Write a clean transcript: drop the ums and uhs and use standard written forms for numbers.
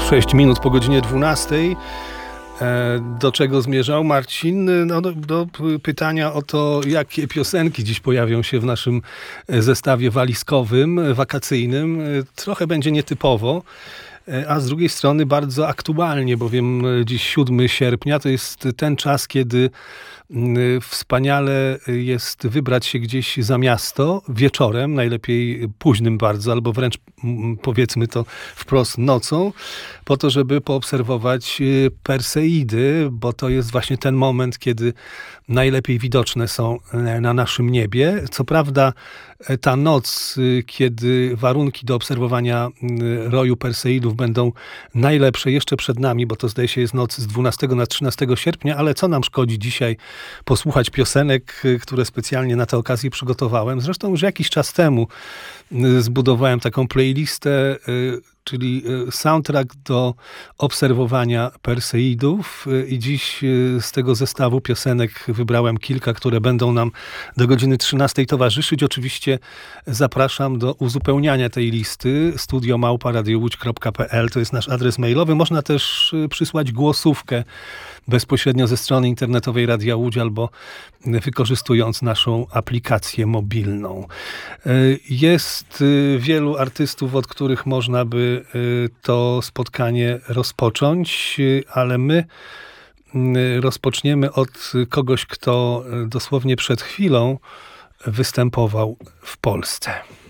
6 minut po godzinie 12. Do czego zmierzał Marcin? No, do pytania o to, jakie piosenki dziś pojawią się w naszym zestawie walizkowym, wakacyjnym. Trochę będzie nietypowo, a z drugiej strony bardzo aktualnie, bowiem dziś 7 sierpnia to jest ten czas, kiedy wspaniale jest wybrać się gdzieś za miasto wieczorem, najlepiej późnym bardzo, albo wręcz powiedzmy to wprost nocą, po to, żeby poobserwować Perseidy, bo to jest właśnie ten moment, kiedy najlepiej widoczne są na naszym niebie. Co prawda ta noc, kiedy warunki do obserwowania roju Perseidów będą najlepsze jeszcze przed nami, bo to zdaje się jest noc z 12 na 13 sierpnia, ale co nam szkodzi dzisiaj posłuchać piosenek, które specjalnie na tę okazję przygotowałem. Zresztą już jakiś czas temu zbudowałem taką playlistę, czyli soundtrack do obserwowania Perseidów i dziś z tego zestawu piosenek wybrałem kilka, które będą nam do godziny 13 towarzyszyć. Oczywiście zapraszam do uzupełniania tej listy studio@radiołódź.pl, to jest nasz adres mailowy. Można też przysłać głosówkę bezpośrednio ze strony internetowej Radia Łódź albo wykorzystując naszą aplikację mobilną. Jest wielu artystów, od których można by to spotkanie rozpocząć, ale my rozpoczniemy od kogoś, kto dosłownie przed chwilą występował w Polsce.